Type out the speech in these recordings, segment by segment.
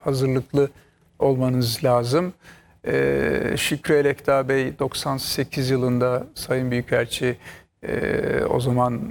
hazırlıklı olmanız lazım. Şükrü Elekdağ Bey 98 yılında Sayın Büyükelçi o zaman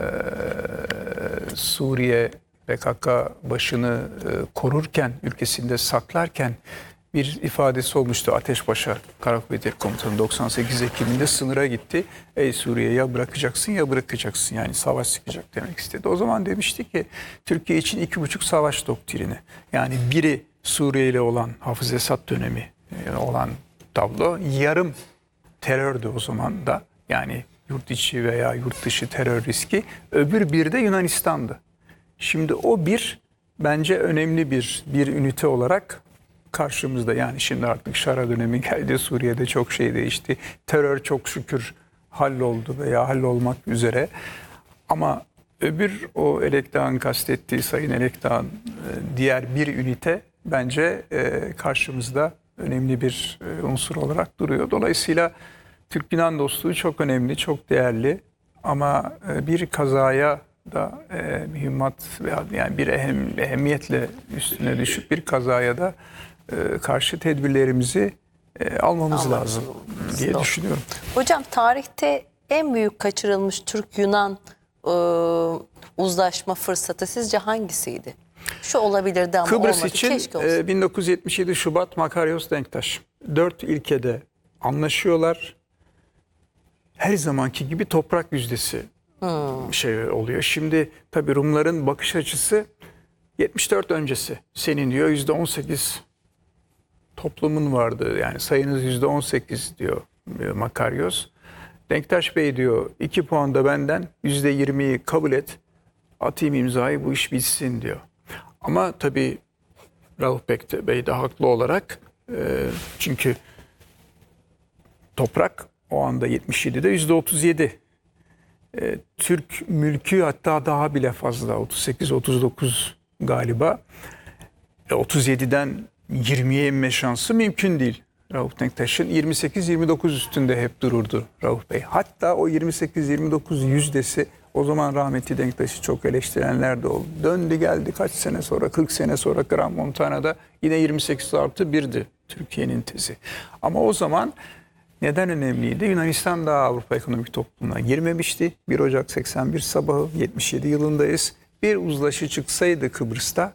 Suriye PKK başını korurken, ülkesinde saklarken bir ifadesi olmuştu. Ateşpaşa Karakuvvetleri Komutanı 98 Ekim'inde sınıra gitti. Ey Suriye, ya bırakacaksın ya bırakacaksın. Yani savaş çıkacak demek istedi. O zaman demişti ki Türkiye için 2,5 savaş doktrini. Yani biri Suriye ile olan Hafız Esad dönemi olan tablo, yarım terördü o zaman da. Yani yurt içi veya yurt dışı terör riski. Öbür bir de Yunanistan'dı. Şimdi o bir bence önemli bir ünite olarak karşımızda. Yani şimdi artık Şara dönemi geldi. Suriye'de çok şey değişti. Terör çok şükür halloldu veya hallolmak üzere. Ama öbür o Elekdağ'ın kastettiği, Sayın Elekdağ'ın diğer bir ünite bence karşımızda önemli bir unsur olarak duruyor. Dolayısıyla Türk-Yunan dostluğu çok önemli, çok değerli. Ama bir kazaya da mühimmat veya yani bir ehemmiyetle üstüne düşüp bir kazaya da karşı tedbirlerimizi almamız lazım diye düşünüyorum. Hocam, tarihte en büyük kaçırılmış Türk-Yunan uzlaşma fırsatı sizce hangisiydi? Şu olabilirdi ama Kıbrıs olmadı. için Keşke olsa. 1977 Şubat Makaryos Denktaş. 4 ilkede anlaşıyorlar. Her zamanki gibi toprak yüzdesi şey oluyor. Şimdi tabii Rumların bakış açısı 74 öncesi. Senin diyor %18 toplumun vardı. Yani sayınız %18 diyor Makaryos. Denktaş Bey diyor 2 puan da benden, %20'yi kabul et. Atayım imzayı, bu iş bitsin diyor. Ama tabii Rauf Bey de haklı olarak çünkü toprak o anda 77'de %37. Türk mülkü hatta daha bile fazla, 38-39 galiba. 37'den 20'ye inme şansı mümkün değil. Rauf Denktaş'ın 28-29 üstünde hep dururdu Rauf Bey. Hatta o 28-29 yüzdesi, o zaman rahmetli Denktaş'ı çok eleştirenler de oldu. Döndü geldi kaç sene sonra, 40 sene sonra Gran Montana'da yine 28+1'di Türkiye'nin tezi. Ama o zaman neden önemliydi? Yunanistan daha Avrupa Ekonomik Topluluğu'na girmemişti. 1 Ocak 81 sabahı, 77 yılındayız. Bir uzlaşı çıksaydı Kıbrıs'ta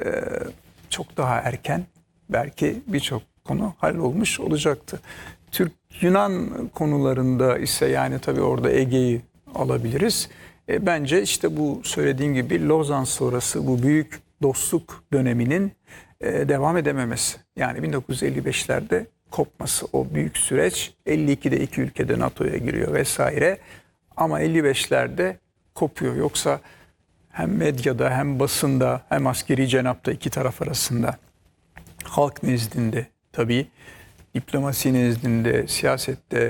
çok daha erken belki birçok konu hallolmuş olacaktı. Türk-Yunan konularında ise yani tabii orada Ege'yi alabiliriz. Bence işte bu söylediğim gibi Lozan sonrası bu büyük dostluk döneminin devam edememesi. Yani 1955'lerde kopması, o büyük süreç, 52'de iki ülkede NATO'ya giriyor vesaire. Ama 55'lerde kopuyor. Yoksa hem medyada hem basında hem askeri cenapta iki taraf arasında, halk nezdinde tabii, diplomasi nezdinde, siyasette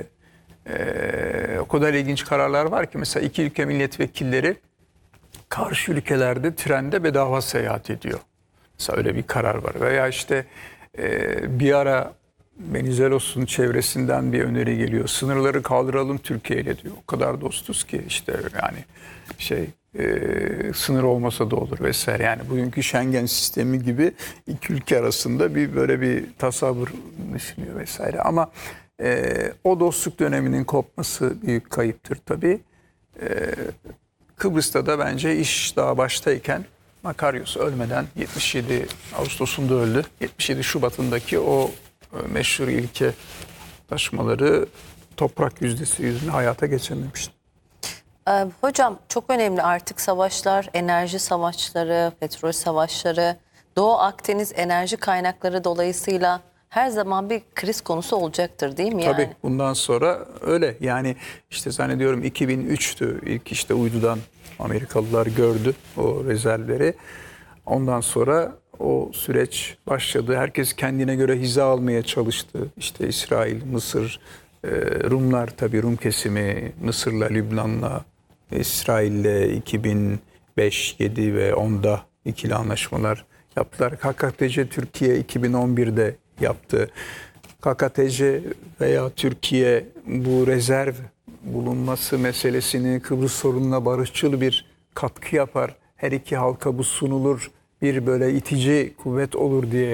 o kadar ilginç kararlar var ki mesela iki ülke milletvekilleri karşı ülkelerde trende bedava seyahat ediyor. Mesela öyle bir karar var. Veya işte bir ara Venizelos'un çevresinden bir öneri geliyor. Sınırları kaldıralım Türkiye ile diyor. O kadar dostuz ki işte yani sınır olmasa da olur vesaire. Yani bugünkü Schengen sistemi gibi iki ülke arasında böyle bir tasavvur düşünüyor vesaire. Ama o dostluk döneminin kopması büyük kayıptır tabii. Kıbrıs'ta da bence iş daha baştayken Makaryos ölmeden 77 Ağustos'unda öldü. 77 Şubat'ındaki o meşhur ilke taşmaları toprak yüzdesi yüzünden hayata geçirmemişti. Hocam, çok önemli artık savaşlar, enerji savaşları, petrol savaşları, Doğu Akdeniz enerji kaynakları dolayısıyla her zaman bir kriz konusu olacaktır değil mi? Tabii yani? bundan sonra öyle. Yani işte zannediyorum 2003'tü ilk işte uydudan Amerikalılar gördü o rezervleri. Ondan sonra o süreç başladı. Herkes kendine göre hiza almaya çalıştı. İşte İsrail, Mısır, Rumlar tabii Rum kesimi Mısır'la, Lübnan'la, İsrail'le 2005, 7 ve 10'da ikili anlaşmalar yaptılar. KKTC Türkiye 2011'de yaptı. KKTC veya Türkiye bu rezerv bulunması meselesini Kıbrıs sorununa barışçıl bir katkı yapar. Her iki halka bu sunulur, bir böyle itici kuvvet olur diye